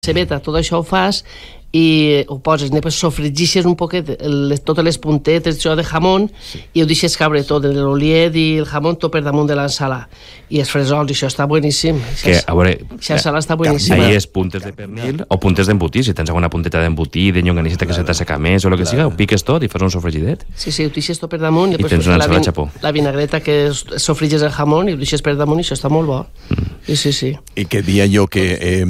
cebeta, tot això ho fas i ho poses, després sofregixes un poquet totes les puntetes de jamón i ho deixes caure tot, l'oliet i el jamón tot per damunt de l'ensalada i els fresols, i això està boníssim. A veure, aquesta ensalada està boníssima. Ahí és puntes de pernil o puntes d'embotí, si tens alguna punteta d'embotí, de llonganisseta que se t'asseca més o el que siga, ho piques tot i fas un sofregidet. Sí, ho deixes tot per damunt i tens una ensalada xapó. La vinagreta que sofriges el jamón i ho deixes per damunt i això està molt bo. Sí. I que dia jo que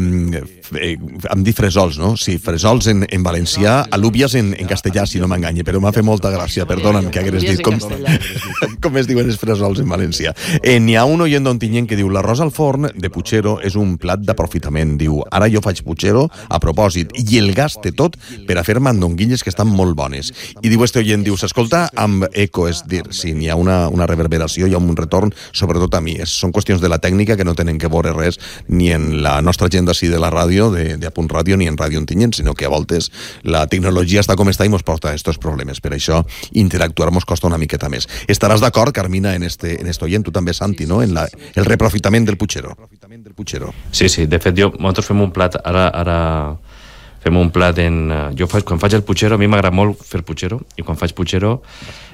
em dit fresols, no? Sí, fresols en valencià, alúbies en castellà, si no m'enganye, però m'ha fet molta gràcia, perdona'm que hagués dit com es diuen els fresols en valencià. N'hi ha un oient d'Ontinyent que diu l'arròs al forn de puchero és un plat d'aprofitament, diu, ara jo faig puchero a propòsit i el gaste tot per a fer mandonguilles que estan molt bones. I diu este oient, diu, s'escolta amb eco, és dir, sí, n'hi ha una reverberació, hi ha un retorn, sobretot a mi. Són qüestions de la tècnica que no tenen que veure res ni en la nostra agenda de la ràdio, de Apunt Ràdio, ni en Ràdio Ontinyent, sinó que a voltes la tecnologia està com està i mos porta aquests problemes. Per això interactuar mos costa una miqueta més. Estaràs d'acord, Carmina, en este oient, tu també, Santi, no? En el reprofitament del puchero. Sí, de fet, nosaltres fem un plat, ara fem un plat quan faig el puchero, a mi m'agrada molt fer puchero, i quan faig puchero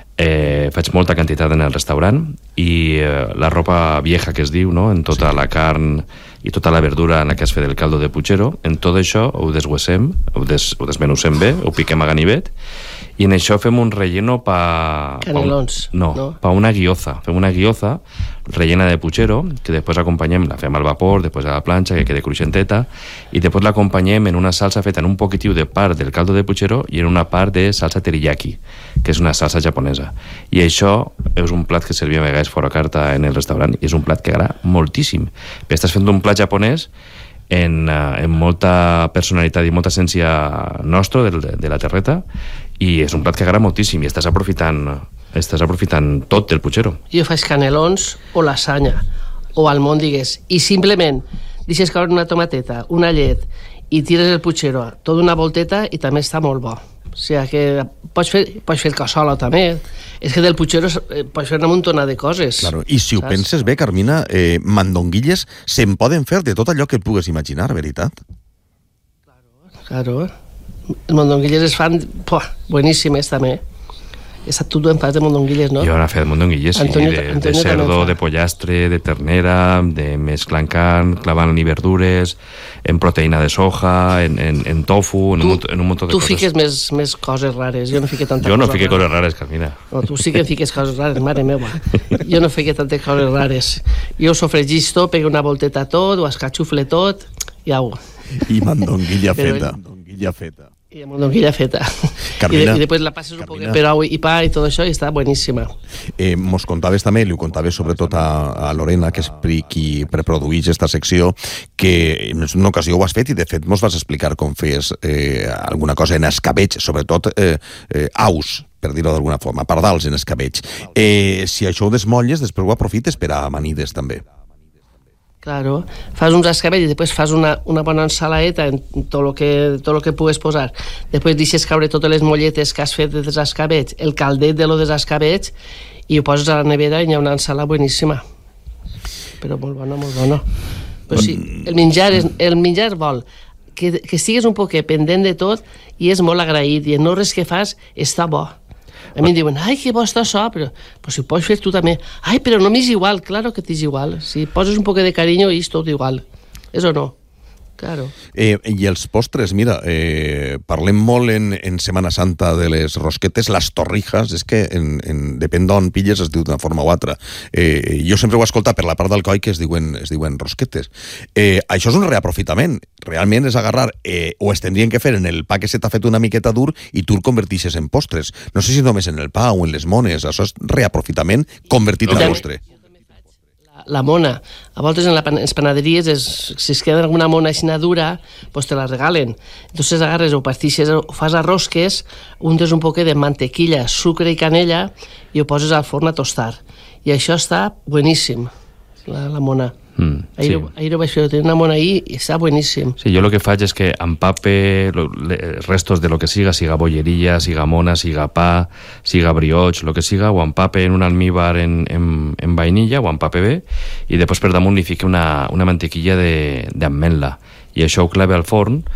faig molta quantitat en el restaurant i la ropa vieja que es diu, no? En tota la carn i tota la verdura en la que es fa el caldo de puchero, en tot això ho deshuesem, ho desmenussem bé, ho piquem a ganivet i en això fem un relleno canelons. Pa una guioza. Fem una guioza rellena de puchero, que després acompanyem, la fem al vapor, després a la planxa, que quede cruixenteta, i després l'acompanyem en una salsa feta en un poquitiu de part del caldo de puchero i en una part de salsa teriyaki, que és una salsa japonesa. I això és un plat que servia a vegades fora carta en el restaurant i és un plat que agrada moltíssim. Però estàs fent un plat japonès en molta personalitat i molta essència nostra de la terreta i és un plat que agrada moltíssim i estàs aprofitant tot del puchero. Jo faig canelons o lasanya o almòndigues i simplement deixes caure una tomateta, una llet i tires el puchero tota una volteta i també està molt bo. O sigui que pots fer cassola també. És que del puchero pots fer una muntona de coses. Claro. I si ho penses bé, Carmina, mandonguilles se'n poden fer de tot allò que et pugues imaginar, veritat? Claro. Els mondonguilles es fan bueníssimes també. Tu en fas de mondonguilles, no? Jo ara fet mondonguilles, sí, de cerdo, de pollastre, de ternera, de mesclant carn, clavant-hi verdures, en proteïna de soja, en tofu, en un munt de coses. Tu fiques més coses rares, jo no fique tantes coses rares. Jo no fique coses rares, Carmina. No, tu sí que fiques coses rares, mare meva. Jo no fique tantes coses rares. Jo sofregís tot, pegue una volteta tot, ho escatxufle tot, i au. I mandonguilla feta. I mondonguilla feta. Carmina, I després la passes un poquet per ou i pa i tot això i està boníssima. Mos contaves també, li ho contaves sobretot a Lorena, que és qui preproduïx esta secció, que en una ocasió ho has fet i de fet mos vas explicar com fes alguna cosa en escabeig, sobretot aus, per dir-ho d'alguna forma, pardals en escabeig. Si això ho desmolles, després ho aprofites per a amanides també. Claro, fas uns escabells i després fas una bona ensaladeta en tot el que pugues posar. Després deixes caure totes les molletes que has fet de desescabells, el caldet de lo desescabells i ho poses a la nevera i hi ha una ensalada boníssima. Però molt bona, molt bona. Però sí, el menjar vol que estigues un poquet pendent de tot i és molt agraït i no res que fas està bo. A mi em diuen, ai, que bo està això, però si ho pots fer tu també. Ai, però no m'és igual, claro que t'és igual. Si poses un poc de carinyo, és tot igual. És o no? Claro. I els postres, mira, parlem molt en Setmana Santa de les rosquetes, les torrijas, és que depèn d'on pilles es diu d'una forma o altra. Jo sempre ho he escoltat per la part d'Alcoi que es diuen rosquetes. Això és un reaprofitament. Realment és agarrar, o es tindrien que fer en el pa que se t'ha fet una miqueta dur i tu el convertixes en postres. No sé si només en el pa o en les mones, això és reaprofitament convertit en postre. La mona. A voltes en les panaderies, si es queda alguna mona així dura, pues te la regalen. Entonces agarres o pastixes, o fas a rosques, untes un poquet de mantequilla, sucre i canella i ho poses al forn a tostar. I això està bueníssim, la mona. Ahir ho vaig fer, tenir una mona ahir i està bueníssim. Sí, jo el que faig és que empape restos de lo que siga bolleria, siga mona, siga pa, siga brioche, lo que siga, ho empape en un almíbar en vainilla, ho empape bé, i després per damunt li fique una mantequilla d'ametla. i això ho clava al forn